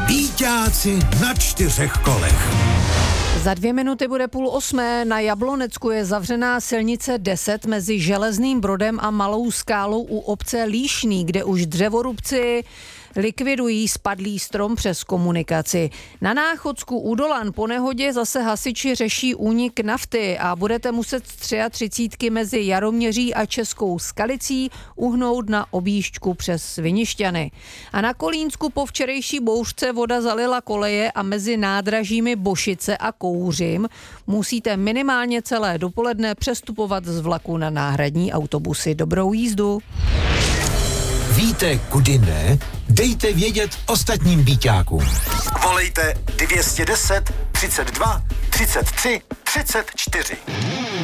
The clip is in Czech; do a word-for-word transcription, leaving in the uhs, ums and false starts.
Býťáci na čtyřech kolech. Za dvě minuty bude půl osmé. Na Jablonecku je zavřená silnice deset mezi Železným Brodem a Malou Skálou u obce Líšný, kde už dřevorubci likvidují spadlý strom přes komunikaci. Na Náchodsku u Dolan po nehodě zase hasiči řeší únik nafty a budete muset z třicítky mezi Jaroměří a Českou Skalicí uhnout na objížďku přes Svinišťany. A na Kolínsku po včerejší bouřce voda zalila koleje a mezi nádražími Bošice a Kouřim musíte minimálně celé dopoledne přestupovat z vlaku na náhradní autobusy. Dobrou jízdu. Víte, kudy ne? Dejte vědět ostatním býťákům. Volejte dvě stě deset, třicet dva, třicet tři, třicet čtyři.